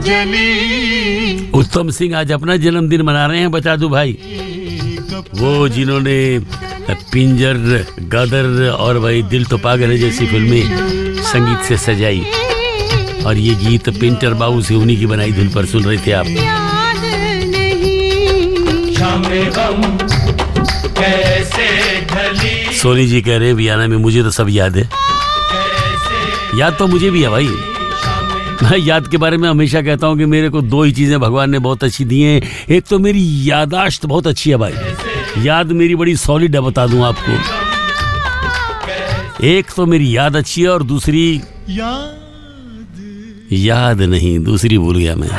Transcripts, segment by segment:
उत्तम सिंह आज अपना जन्मदिन मना रहे हैं, बता दूं भाई। वो जिन्होंने पिंजर, गदर और भाई दिल तो पागल है जैसी फिल्में संगीत से सजाई, और ये गीत पेंटर बाबू से उन्हीं की बनाई धुन पर सुन रहे थे आप। सोनी जी कह रहे हैं वियाना में मुझे तो सब याद है। याद तो मुझे भी है भाई। मैं याद के बारे में हमेशा कहता हूँ कि मेरे को दो ही चीजें भगवान ने बहुत अच्छी दी हैं। एक तो मेरी याददाश्त बहुत अच्छी है भाई, याद मेरी बड़ी सॉलिड है, बता दूं आपको। एक तो मेरी याद अच्छी है और दूसरी याद नहीं, दूसरी भूल गया मैं।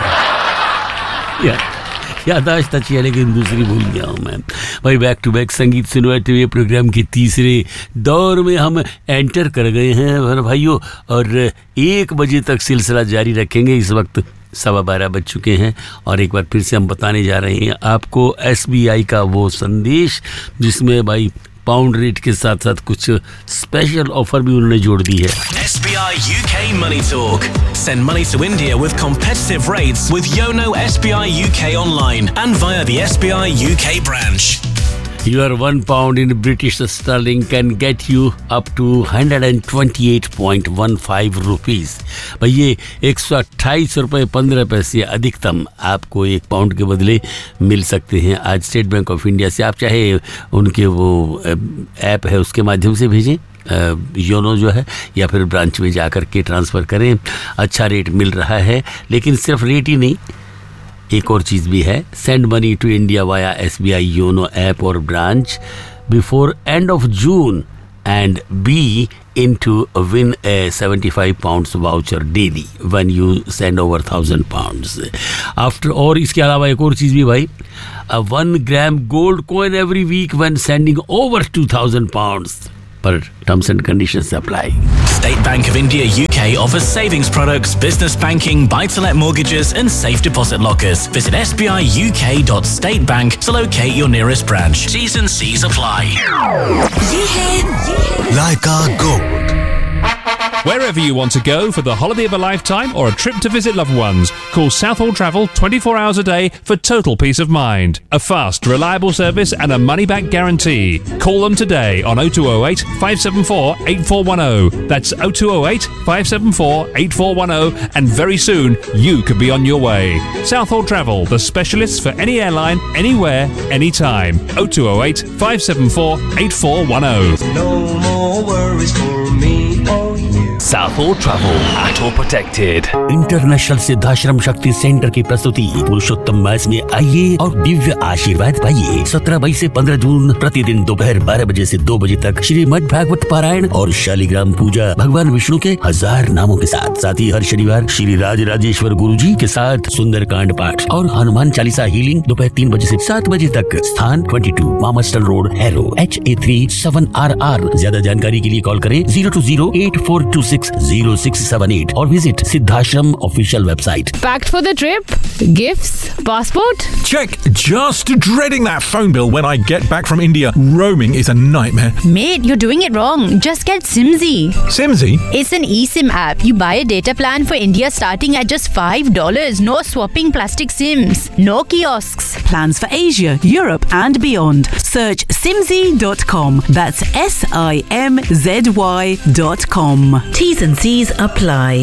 याददाश्त अच्छी है लेकिन दूसरी भूल गया हूँ मैं भाई। बैक टू बैक संगीत सुनवाते हुए प्रोग्राम के तीसरे दौर में हम एंटर कर गए हैं भाइयों, और 1 बजे तक सिलसिला जारी रखेंगे। इस वक्त 12:15 बज चुके हैं और एक बार फिर से हम बताने जा रहे हैं आपको SBI का वो संदेश जिसमें भाई पाउंड रेट के साथ साथ कुछ स्पेशल ऑफर भी उन्होंने जोड़ दी है। SBI UK Money Talk. Send money to India with competitive rates with YONO SBI UK online and via the SBI UK branch. Your £1 in British sterling can get you up to 128.15 rupees. भाई ये 128 रुपये 15 पैसे अधिकतम आपको £1 के बदले मिल सकते हैं आज स्टेट बैंक ऑफ इंडिया से। आप चाहे उनके वो ऐप है उसके माध्यम से भेजें योनो जो है, या फिर ब्रांच में जाकर के ट्रांसफ़र करें। अच्छा रेट मिल रहा है, लेकिन सिर्फ रेट ही नहीं, एक और चीज़ भी है। Send money to India via SBI YONO app और branch before end of June and be in to win A £75 voucher daily when you send over £1000 after. और इसके अलावा एक और चीज़ भी भाई, 1 gram gold coin every week when sending over £2000 पर terms and conditions apply. State Bank of India UK offers savings products, business banking, buy-to-let mortgages and safe deposit lockers. Visit sbiuk.statebank to locate your nearest branch. T's and C's apply. ये है Laika Gold. Wherever you want to go for the holiday of a lifetime or a trip to visit loved ones, call Southall Travel 24 hours a day for total peace of mind. A fast, reliable service and a money-back guarantee. Call them today on 0208 574 8410. That's 0208 574 8410, and very soon you could be on your way. Southall Travel, the specialists for any airline, anywhere, anytime. 0208 574 8410. No more worries for me or you. Southall Travel, Auto Protected. International Siddhashram शक्ति centre की प्रस्तुति पुरुषोत्तम मास में आइए और दिव्य आशीर्वाद पाइए। 17 मई से 15 जून प्रतिदिन दोपहर 12 बजे से 2 बजे तक श्रीमद् भागवत पारायण और शालिग्राम पूजा भगवान विष्णु के 1000 नामों के साथ। साथ ही हर शनिवार श्री राजराजेश्वर गुरु जी के साथ सुंदरकांड पाठ और हनुमान चालीसा हीलिंग दोपहर 3 बजे से 7 बजे तक। स्थान 22 मामस्टन रोड, हैरो, HA3 7RR। ज्यादा जानकारी के लिए कॉल करें 02084260678 or visit Siddhashram official website. Packed for the trip? Gifts? Passport? Check. Just dreading that phone bill when I get back from India. Roaming is a nightmare. Mate, you're doing it wrong. Just get Simzy. Simzy? It's an eSIM app. You buy a data plan for India starting at just $5. No swapping plastic SIMs. No kiosks. Plans for Asia, Europe and beyond. Search simzy.com. That's SIMZY.com. T's and C's apply.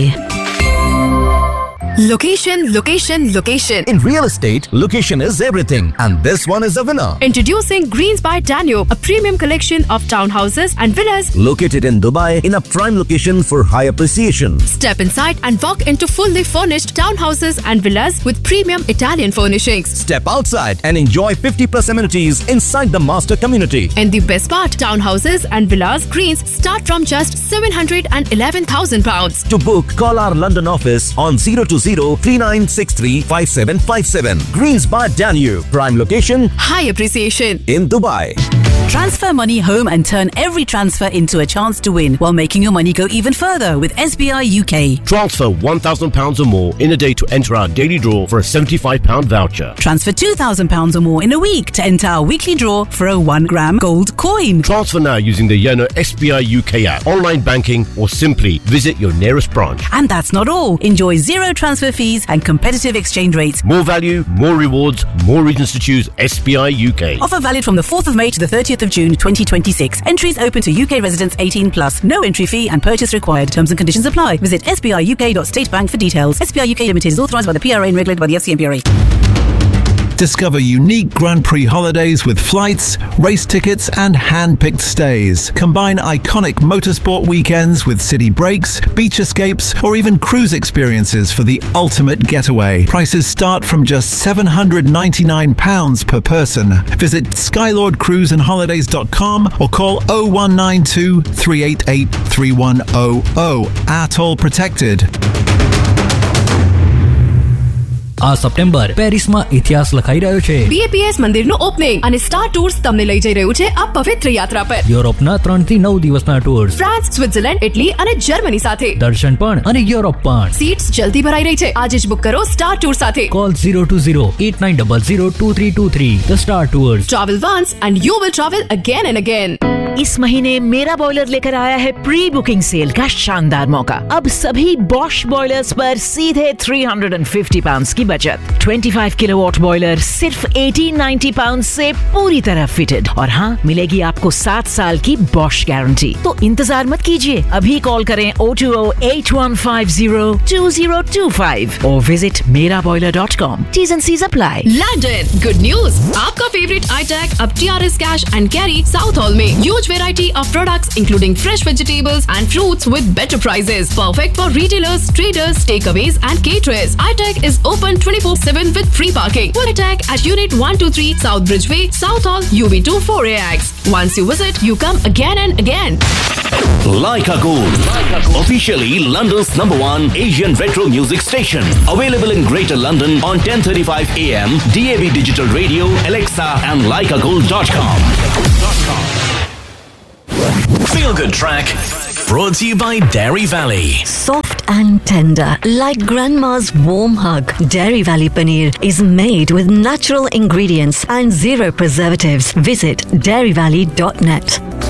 Location, location, location. In real estate, location is everything, and this one is a winner. Introducing Greens by Danube, a premium collection of townhouses and villas Located in Dubai in a prime location for high appreciation. Step inside and walk into fully furnished townhouses and villas with premium Italian furnishings. Step outside and enjoy 50+ amenities inside the master community. And the best part, townhouses and villas Greens start from just £711,000. To book, call our London office on 020-3963-5757. Greens by Danube, prime location High appreciation in Dubai. Transfer money home and turn every transfer into a chance to win while making your money go even further with SBI UK. Transfer £1,000 or more in a day to enter our daily draw for a £75 voucher. Transfer £2,000 or more in a week to enter our weekly draw for a 1 gram gold coin. Transfer now using the Yono SBI UK app, online banking, or simply visit your nearest branch. And that's not all. Enjoy zero transfer fees and competitive exchange rates. More value, more rewards, more reasons to choose SBI UK. Offer valid from the 4th of May to the 30th of June 2026. Entries open to UK residents 18+. No entry fee and purchase required. Terms and conditions apply. Visit sbiuk.statebank for details. SBI UK Limited is authorised by the PRA and regulated by the FCMPRA. Discover unique Grand Prix holidays with flights, race tickets and hand-picked stays. Combine iconic motorsport weekends with city breaks, beach escapes or even cruise experiences for the ultimate getaway. Prices start from just £799 per person. Visit skylordcruiseandholidays.com or call 0192 388 3100. Atoll protected. આ September પેરિસમાં ઇતિહાસ લખાઈ રહ્યો છે. BAPS મંદિરનું opening અને star tours તમને લઈ જઈ રહ્યું છે આ પવિત્ર યાત્રા પર. યુરોપના 3 થી 9 દિવસના ટૂર્સ. ફ્રાન્સ, સ્વિટ્ઝરલેન્ડ, ઇટલી અને જર્મની સાથે. દર્શન પણ અને યુરોપ પણ. સીટ્સ જલ્દી ભરાઈ રહી છે. આજે જ બુક કરો સ્ટાર ટૂર સાથે. Call 020-8900-2323. The Star Tours. Travel once and you will travel again and again. इस महीने मेरा बॉयलर लेकर आया है प्री बुकिंग सेल का शानदार मौका. अब सभी बॉश बॉयलर्स पर सीधे £350 की बचत. 25 किलोवाट बॉयलर सिर्फ £1890 से पूरी तरह फिटेड. और हाँ, मिलेगी आपको 7 साल की बॉश गारंटी. तो इंतजार मत कीजिए, अभी कॉल करें 020-8150-2025 और visit meraboiler.com. T's and C's apply. London, good news. आपका फेवरेट iTag अब TRS Cash and Carry South Hall में. Huge variety of products including fresh vegetables and fruits with better prices. Perfect for retailers, traders, takeaways and caterers. iTag is open 24/7 with free parking. Full iTag at Unit 123 South Bridgeway, South Hall, UB2 4AX. Once you visit, you come again and again. Leica Gold, officially London's #1 Asian retro music station. Available in Greater London on 10:35 AM, DAB Digital Radio, Alexa and leicagold.com. Feel Good Track, brought to you by Dairy Valley. Soft and tender, like grandma's warm hug. Dairy Valley Paneer is made with natural ingredients and zero preservatives. Visit dairyvalley.net.